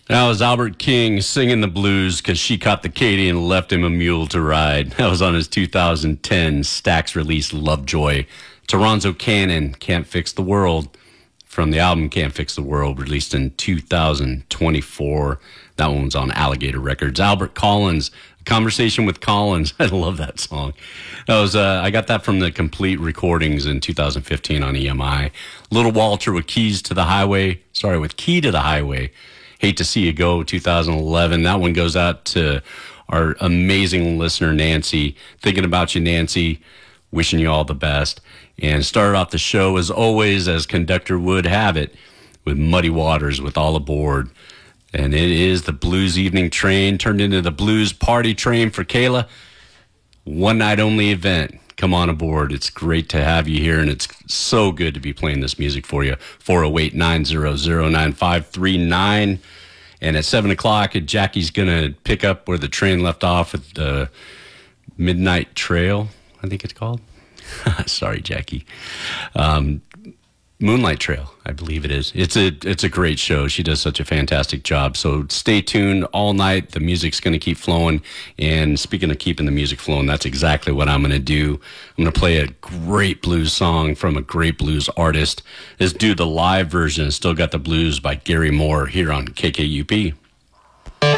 That was Albert King singing the blues because she caught the Katy and left him a mule to ride. That was on his 2010 Stax release Lovejoy. Toronzo Cannon, Can't Fix the World, from the album Can't Fix the World, released in 2024. That one's on Alligator Records. Albert Collins, Conversation with Collins. I love that song. That was I got that from the complete recordings in 2015 on EMI. Little Walter with Key to the Highway. Hate to See You Go, 2011. That one goes out to our amazing listener, Nancy. Thinking about you, Nancy. Wishing you all the best. And started off the show, as always, as conductor would have it, with Muddy Waters with All Aboard. And it is the Blues Evening Train, turned into the Blues Party Train for Kayla. One night only event. Come on aboard. It's great to have you here, and it's so good to be playing this music for you. 408-900-9539. And at 7 o'clock, Jackie's going to pick up where the train left off at the Midnight Trail, I think it's called. Sorry, Jackie. Moonlight Trail, I believe it is. It's a great show. She does such a fantastic job. So stay tuned all night. The music's going to keep flowing. And speaking of keeping the music flowing, that's exactly what I'm going to do. I'm going to play a great blues song from a great blues artist. Let's do the live version, Still Got the Blues by Gary Moore here on KKUP.